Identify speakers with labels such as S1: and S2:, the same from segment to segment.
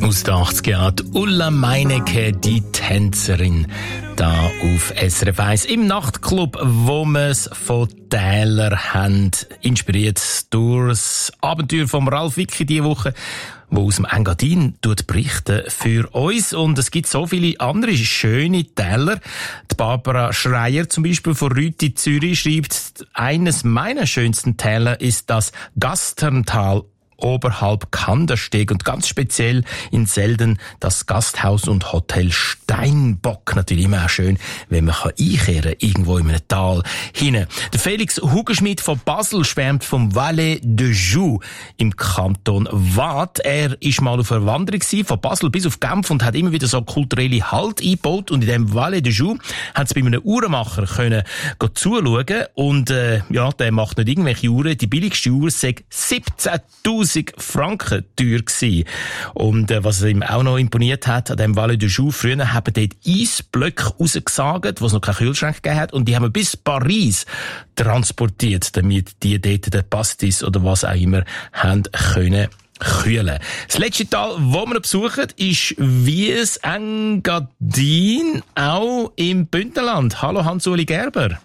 S1: Aus den 80er Jahren, Ulla Meinecke, die Tänzerin, da auf SRF 1 im Nachtclub, wo wir es von Täler haben, inspiriert durch das Abenteuer von Ralf Wicki diese Woche, wo aus dem Engadin berichten für uns. Und es gibt so viele andere schöne Täler. Die Barbara Schreier zum Beispiel von Rüti Zürich schreibt, eines meiner schönsten Täler ist das Gasterntal oberhalb Kandersteg und ganz speziell in Selden das Gasthaus und Hotel Steinbock. Natürlich immer auch schön, wenn man einkehren kann, irgendwo in einem Tal hinein. Der Felix Hugenschmidt von Basel schwärmt vom Valais de Joux im Kanton Waadt. Er ist mal auf einer Wanderung von Basel bis auf Genf und hat immer wieder so kulturelle Halt eingebaut. Und in dem Valais de Joux hat es bei einem Uhrenmacher können zuschauen. Und der macht nicht irgendwelche Uhren. Die billigste Uhr sei 17.000 Franken teuer gewesen. Und was ihm auch noch imponiert hat an dem Valais de Joux, früher haben dort Eisblöcke rausgesagt, wo es noch keinen Kühlschrank gegeben hat, und die haben bis Paris transportiert, damit die dort den Pastis oder was auch immer haben können kühlen. Das letzte Tal, wo wir besuchen, ist Wies Engadin, auch im Bündnerland. Hallo Hans-Uli Gerber.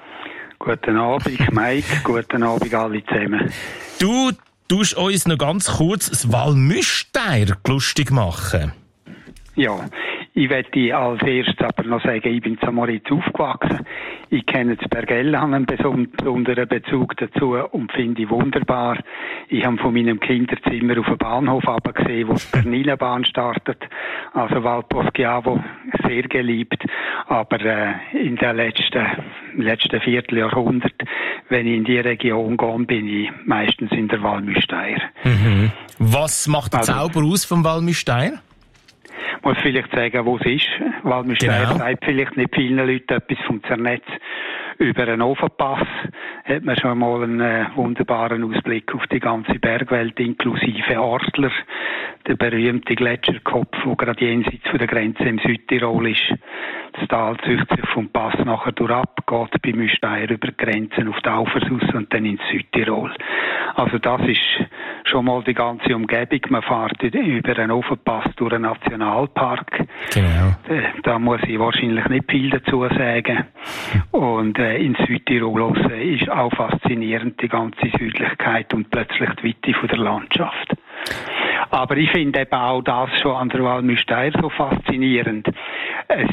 S2: Guten Abend, Mike. Guten Abend alle zusammen.
S1: Du tust uns noch ganz kurz das Walmüsteir lustig machen.
S2: Ja, ich möchte als erstes aber noch sagen, ich bin in Moritz aufgewachsen. Ich kenne das Bergell, habe einen besonderen Bezug dazu und finde ich wunderbar. Ich habe von meinem Kinderzimmer auf den Bahnhof gesehen, wo die Bernina-Bahn startet, also Val Poschiavo, sehr geliebt. Aber in den letzten Vierteljahrhundert, wenn ich in die Region gehe, bin ich meistens in der Walmüsteir.
S1: Mhm. Was macht der Zauber aus vom Walmüsteir?
S2: Ich muss vielleicht sagen, wo es ist. Walmüsteir sagt vielleicht nicht vielen Leuten etwas vom Zernetz. Über einen Ofenpass hat man schon mal einen wunderbaren Ausblick auf die ganze Bergwelt, inklusive Ortler, der berühmte Gletscherkopf, der gerade jenseits von der Grenze im Südtirol ist. Das Tal zieht sich vom Pass nachher durchab, geht bei Müsteir über die Grenzen auf die Aufersus und dann ins Südtirol. Also das ist schon mal die ganze Umgebung. Man fährt über einen Ofenpass durch einen Nationalpark.
S1: Genau.
S2: Da muss ich wahrscheinlich nicht viel dazu sagen. Und in Südtirol ist auch faszinierend die ganze Südlichkeit und plötzlich die Weite von der Landschaft. Aber ich finde eben auch das schon an der Walmüsteir so faszinierend. Es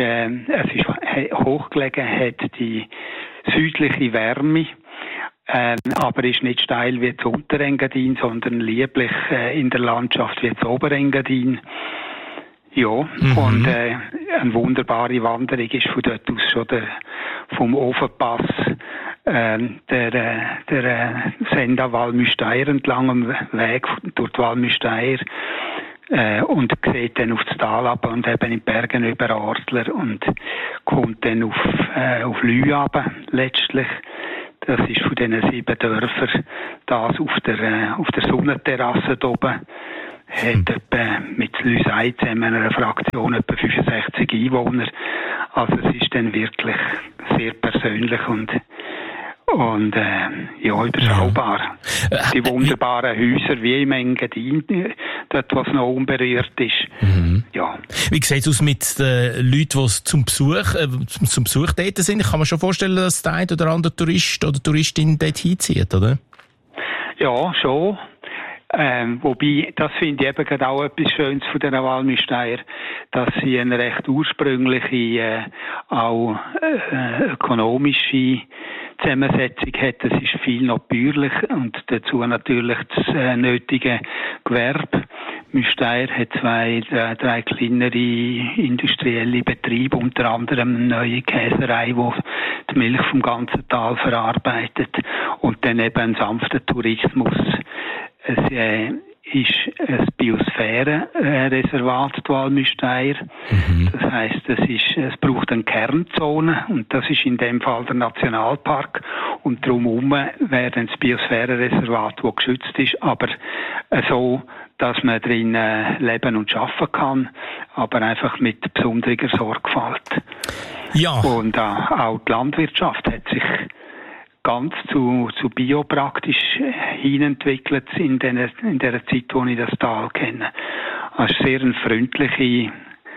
S2: ist hochgelegen, hat die südliche Wärme, aber ist nicht steil wie das Unterengadin, sondern lieblich in der Landschaft wie das Oberengadin. Ja, und eine wunderbare Wanderung ist von dort aus schon vom Ofenpass der Senda Walmüsteir entlang am Weg durch die Walmüsteir und sieht dann auf das Tal ab und eben in Bergen über Ortler und kommt dann auf Lü runter, letztlich. Das ist von diesen 7 Dörfern das auf der Sonnenterrasse oben. Hat etwa mit Lüsei zusammen einer Fraktion etwa 65 Einwohner. Also es ist dann wirklich sehr persönlich und überschaubar. Die wunderbaren Häuser wie im Engadin, dort was noch unberührt ist.
S1: Mhm. Ja. Wie sieht es aus mit den Leuten, die zum Besuch dort sind? Ich kann mir schon vorstellen, dass der ein oder andere Tourist oder Touristin dort hinzieht, oder? Ja, schon.
S2: Wobei, das finde ich eben gerade auch etwas Schönes von der Walmüsteir, dass sie eine recht ursprüngliche, auch ökonomische Zusammensetzung hat. Es ist viel noch bäuerlich und dazu natürlich das nötige Gewerbe. Müsteir hat 3 kleinere industrielle Betriebe, unter anderem eine neue Käserei, die die Milch vom ganzen Tal verarbeitet, und dann eben einen sanften Tourismus. Es ist ein Biosphärenreservat, die Walmüsteir. Das heisst, es braucht eine Kernzone und das ist in dem Fall der Nationalpark. Und drumherum wäre dann das Biosphärenreservat, das geschützt ist, aber so, dass man drin leben und arbeiten kann, aber einfach mit besonderer Sorgfalt. Ja. Und auch die Landwirtschaft hat sich ganz zu Bio praktisch hinentwickelt in der Zeit, wo ich das Tal kenne. eine sehr freundliche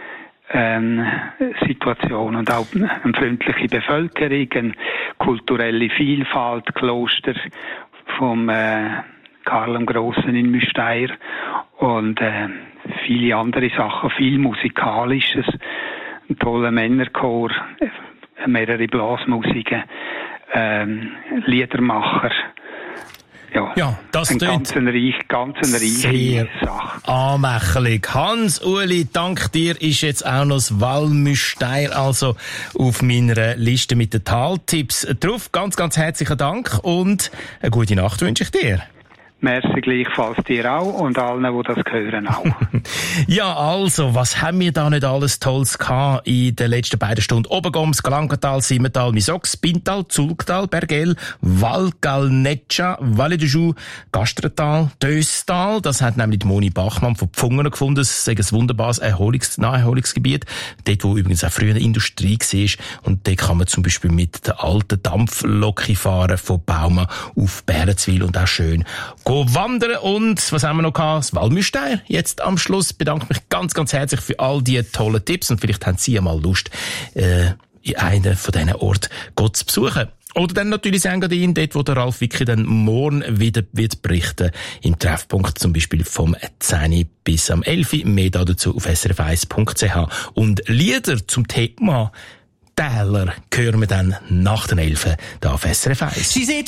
S2: Situation und auch eine freundliche Bevölkerung, eine kulturelle Vielfalt, Kloster vom Karl dem Grossen in Müstair und viele andere Sachen, viel Musikalisches, ein toller Männerchor, mehrere Blasmusiken, Liedermacher.
S1: Ja, das
S2: eine ganz reiche Sache.
S1: Anmächelig. Hans-Uli, dank dir ist jetzt auch noch das Walmüsteir also auf meiner Liste mit den Taltipps drauf. Ganz, ganz herzlichen Dank und eine gute Nacht wünsche ich dir.
S2: Merci gleichfalls dir auch und allen, die das hören auch.
S1: Ja, also, was haben wir da nicht alles Tolles gehabt in den letzten beiden Stunden? Obergoms, Galankental, Simmental, Misox, Bintal, Zulgtal, Bergell, Valgal, Netscha, Valle de Joux, Gastretal, Döstal. Das hat nämlich die Moni Bachmann von Pfungern gefunden. Das ist ein wunderbares Naherholungsgebiet. Dort, wo übrigens auch früher eine Industrie war. Und dort kann man zum Beispiel mit der alten Dampflok fahren von Baumann auf Bärenzwil und auch schön wandern. Und was haben wir noch gehabt? Das Walmüsteir. Jetzt am Schluss bedanke mich ganz, ganz herzlich für all die tollen Tipps und vielleicht haben Sie ja mal Lust, in einen von diesen Orten zu besuchen. Oder dann natürlich St. Engadin, dort wo der Ralf Wicki dann morgen wieder wird berichten, im Treffpunkt zum Beispiel vom 10 bis am 11. Mehr dazu auf srf1.ch. Und Lieder zum Thema Täler hören wir dann nach den 11. da auf SRF 1.